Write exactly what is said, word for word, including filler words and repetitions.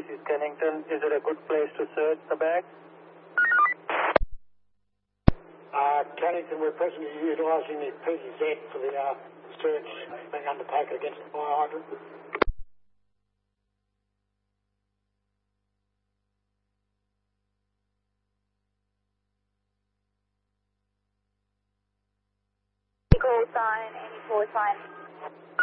this is Kennington. Is it a good place to search the bag? Uh, Kennington, we're presently utilising the P Z for the uh, search being undertaken against the fire hydrant. Call sign, eighty-four sign.